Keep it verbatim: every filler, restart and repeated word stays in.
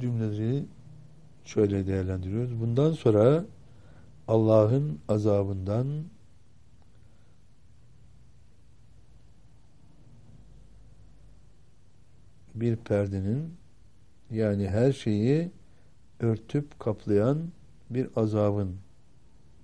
cümleleri şöyle değerlendiriyoruz. Bundan sonra Allah'ın azabından bir perdenin, yani her şeyi örtüp kaplayan bir azabın